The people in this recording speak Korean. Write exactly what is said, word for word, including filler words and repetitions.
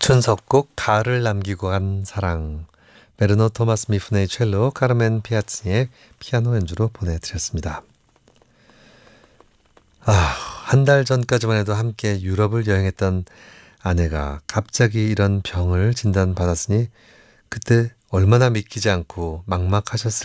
춘석곡 가을을 남기고 간 사랑, 베르노 토마스 미프네의 첼로, 카르멘 피아츠니의 피아노 연주로 보내드렸습니다. 아, 한 달 전까지만 해도 함께 유럽을 여행했던 아내가 갑자기 이런 병을 진단받았으니 그때 얼마나 믿기지 않고 막막하셨을까